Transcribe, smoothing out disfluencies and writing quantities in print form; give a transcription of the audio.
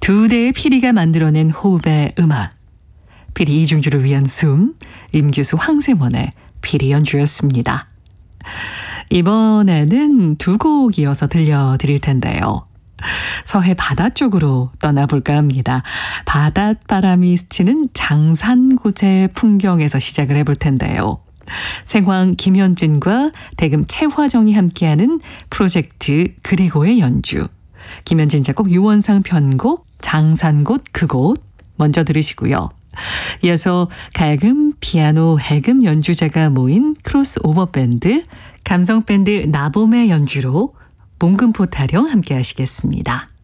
두 대의 피리가 만들어낸 호흡의 음악. 피리 이중주를 위한 숨, 임규수 황세원의 피리 연주였습니다. 이번에는 두 곡 이어서 들려드릴 텐데요. 서해 바다 쪽으로 떠나볼까 합니다. 바닷바람이 스치는 장산고제 풍경에서 시작을 해볼 텐데요. 생황 김현진과 대금 최화정이 함께하는 프로젝트 그리고의 연주. 김현진 작곡 유원상 편곡 장산곳 그곳 먼저 들으시고요. 이어서 가금, 피아노, 해금 연주자가 모인 크로스오버 밴드 감성밴드 나봄의 연주로 몽금포 타령 함께 하시겠습니다.